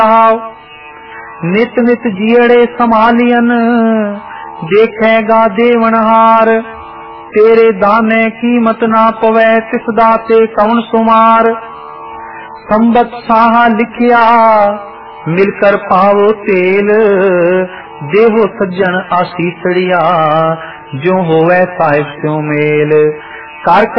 नित नित जियड़े संभालियन देखेगा देवनहार। तेरे दाने कीमत ना पवै तिस दाते कौन सुमार। संबत साहा लिखिया मिलकर पावो तेल। देहो सज्जन आशीसड़िया जो होवे साहिब स्यों मेल। कर